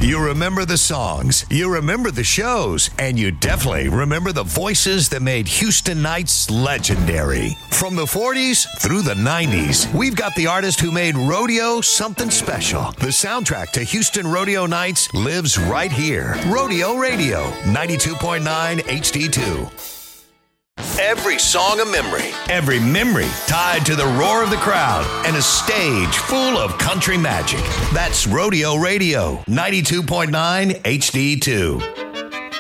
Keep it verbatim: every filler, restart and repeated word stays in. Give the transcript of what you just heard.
You remember the songs, you remember the shows, and you definitely remember the voices that made Houston Nights legendary. From the forties through the nineties, we've got the artist who made rodeo something special. The soundtrack to Houston Rodeo Nights lives right here. Rodeo Radio, ninety-two point nine H D two. Every song a memory, every memory tied to the roar of the crowd and a stage full of country magic. That's Rodeo Radio, ninety-two point nine H D two.